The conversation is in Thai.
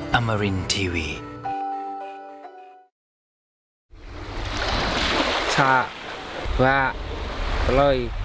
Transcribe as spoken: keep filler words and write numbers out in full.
Amarin Tiwi ชาว่าเลย